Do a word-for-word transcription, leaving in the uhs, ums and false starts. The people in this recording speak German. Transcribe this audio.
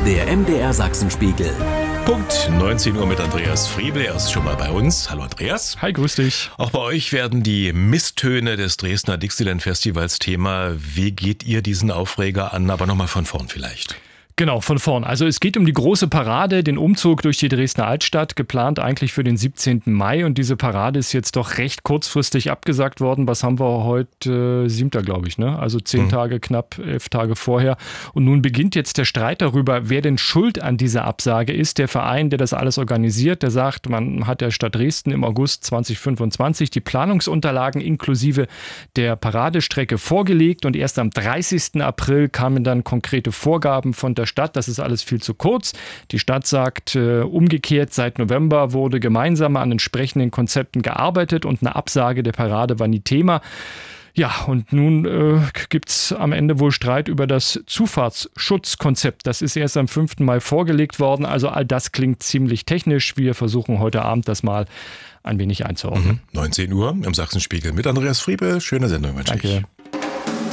Der M D R Sachsenspiegel. Punkt neunzehn Uhr mit Andreas Friebel. Er ist schon mal bei uns. Hallo Andreas. Hi, grüß dich. Auch bei euch werden die Misstöne des Dresdner Dixieland Festivals Thema. Wie geht ihr diesen Aufreger an? Aber nochmal von vorn vielleicht. Genau, von vorn. Also es geht um die große Parade, den Umzug durch die Dresdner Altstadt, geplant eigentlich für den siebzehnten Mai. Und diese Parade ist jetzt doch recht kurzfristig abgesagt worden. Was haben wir heute? Äh, siebter glaube ich, ne? Also zehn mhm. Tage, knapp elf Tage vorher. Und nun beginnt jetzt der Streit darüber, wer denn schuld an dieser Absage ist. Der Verein, der das alles organisiert, der sagt, man hat der Stadt Dresden im August zweitausendfünfundzwanzig die Planungsunterlagen inklusive der Paradestrecke vorgelegt. Und erst am dreißigsten April kamen dann konkrete Vorgaben von der Stadt. Das ist alles viel zu kurz. Die Stadt sagt äh, umgekehrt, seit November wurde gemeinsam an entsprechenden Konzepten gearbeitet und eine Absage der Parade war nie Thema. Ja, und nun äh, gibt es am Ende wohl Streit über das Zufahrtsschutzkonzept. Das ist erst am fünften Mai vorgelegt worden. Also all das klingt ziemlich technisch. Wir versuchen heute Abend das mal ein wenig einzuordnen. Mhm. neunzehn Uhr im Sachsenspiegel mit Andreas Friebel. Schöne Sendung wünsche ich. Danke.